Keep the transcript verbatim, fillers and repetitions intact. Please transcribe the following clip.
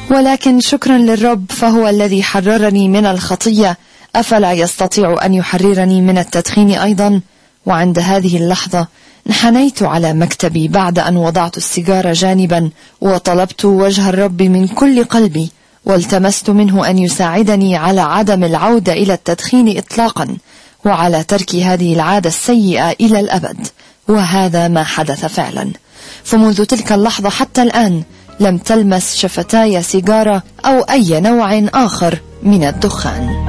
ولكن شكرا للرب فهو الذي حررني من الخطية، أفلا يستطيع أن يحررني من التدخين أيضا؟ وعند هذه اللحظة انحنيت على مكتبي بعد أن وضعت السيجارة جانبا، وطلبت وجه الرب من كل قلبي، والتمست منه أن يساعدني على عدم العودة إلى التدخين إطلاقا، وعلى ترك هذه العادة السيئة إلى الأبد. وهذا ما حدث فعلا، فمنذ تلك اللحظة حتى الآن لم تلمس شفتاي سيجارة أو أي نوع آخر من الدخان.